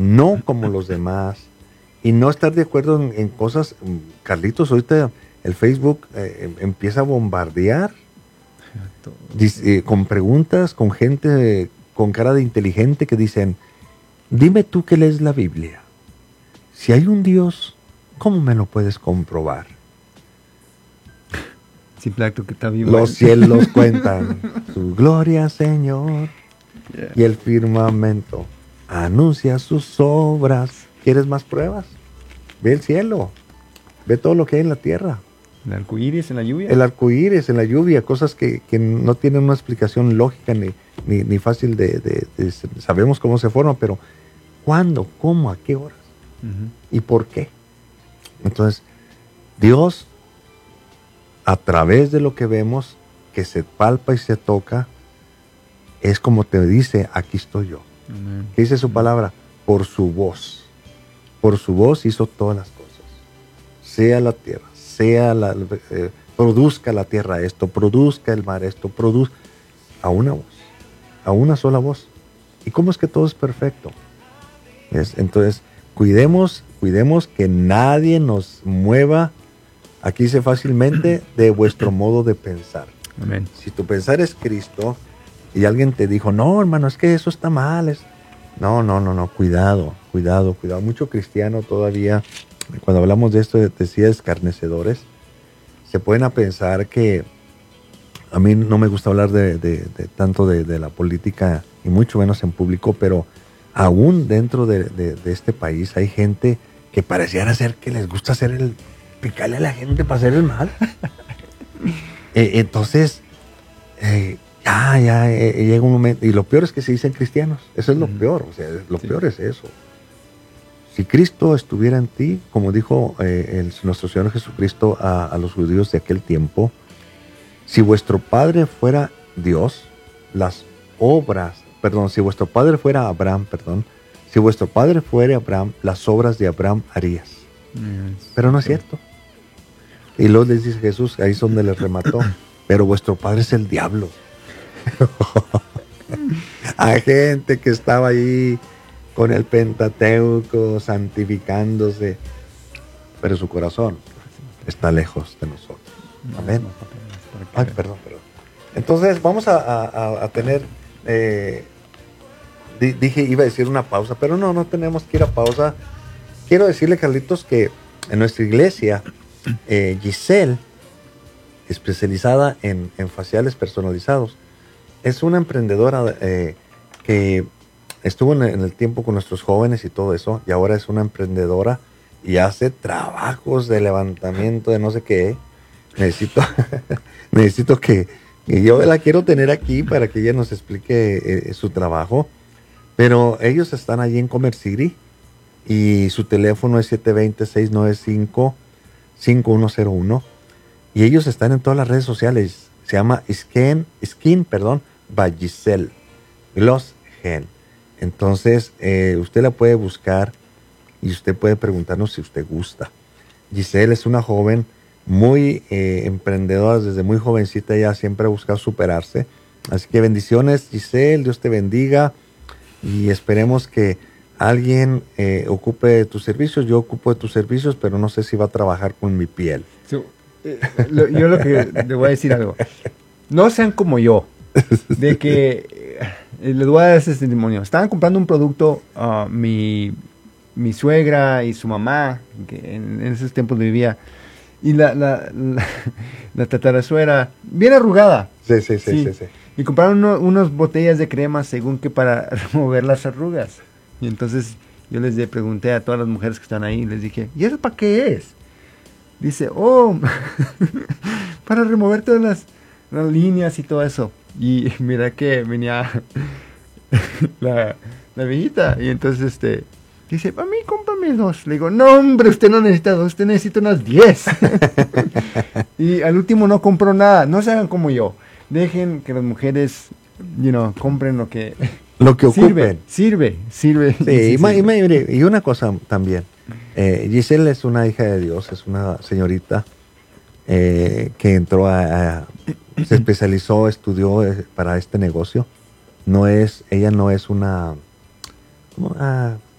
no como los demás, y no estar de acuerdo en cosas. Carlitos, ahorita el Facebook empieza a bombardear con preguntas, con gente con cara de inteligente que dicen, dime tú que lees la Biblia. Si hay un Dios, ¿cómo me lo puedes comprobar? Simple que está vivo. Los cielos cuentan su gloria, Señor, y el firmamento anuncia sus obras. ¿Quieres más pruebas? Ve el cielo, ve todo lo que hay en la tierra. El arco iris en la lluvia. El arco iris en la lluvia, cosas que no tienen una explicación lógica ni fácil de sabemos cómo se forman, pero ¿cuándo? ¿Cómo? ¿A qué horas? ¿Y por qué? Entonces, Dios, a través de lo que vemos, que se palpa y se toca, es como te dice, aquí estoy yo. ¿Qué dice su palabra? Por su voz. Por su voz hizo todas las cosas. Sea la tierra, produzca la tierra esto, produzca el mar esto, produzca a una voz, a una sola voz. ¿Y cómo es que todo es perfecto? Entonces, cuidemos que nadie nos mueva, aquí dice fácilmente, de vuestro modo de pensar. Amén. Si tu pensar es Cristo y alguien te dijo, no, hermano, es que eso está mal. No, cuidado. Mucho cristiano todavía, cuando hablamos de esto, decía escarnecedores, se pueden a pensar que a mí no me gusta hablar tanto de la política y mucho menos en público, pero aún dentro de este país hay gente que pareciera ser que les gusta picarle a la gente para hacer el mal. Entonces, llega un momento, y lo peor es que se dicen cristianos. Eso es lo peor, o sea, lo peor es eso. Si Cristo estuviera en ti, como dijo nuestro Señor Jesucristo a los judíos de aquel tiempo, si vuestro Padre fuera Dios, si vuestro Padre fuera Abraham, si vuestro Padre fuera Abraham, las obras de Abraham harías. Pero no es cierto. Y luego les dice Jesús, ahí es donde les remató, pero vuestro Padre es el diablo. Hay gente que estaba ahí con el Pentateuco, santificándose, pero su corazón está lejos de nosotros. Amén. Ay, perdón. Entonces vamos a tener, iba a decir una pausa, pero no tenemos que ir a pausa. Quiero decirle, Carlitos, que en nuestra iglesia, Giselle, especializada en faciales personalizados, es una emprendedora que estuvo en el tiempo con nuestros jóvenes y todo eso, y ahora es una emprendedora y hace trabajos de levantamiento de no sé qué. Necesito que yo la quiero tener aquí para que ella nos explique su trabajo, pero ellos están allí en Commerce City y su teléfono es 720-695-5101 y ellos están en todas las redes sociales. Se llama Skin by Giselle Gloss Gen. Entonces, usted la puede buscar y usted puede preguntarnos si usted gusta. Giselle es una joven muy emprendedora, desde muy jovencita ella siempre ha buscado superarse. Así que bendiciones, Giselle, Dios te bendiga y esperemos que alguien ocupe tus servicios. Yo ocupo de tus servicios, pero no sé si va a trabajar con mi piel. Yo lo que le voy a decir algo. No sean como yo, de que les voy a dar ese testimonio. Estaban comprando un producto, mi suegra y su mamá, que en esos tiempos vivía, y la tatarazuela, bien arrugada. Sí. Y compraron unas botellas de crema, según que para remover las arrugas. Y entonces yo les pregunté a todas las mujeres que están ahí, les dije, ¿y eso para qué es? Dice, para remover todas las líneas y todo eso. Y mira que venía la viejita, y entonces dice, a mí cómprame 2. Le digo, no hombre, usted no necesita 2, usted necesita unas 10. Y al último no compró nada. No se hagan como yo. Dejen que las mujeres, compren lo que ocupen. Sirve. Sí, y una cosa también. Giselle es una hija de Dios, es una señorita que entró se especializó, estudió para este negocio. Ella no es una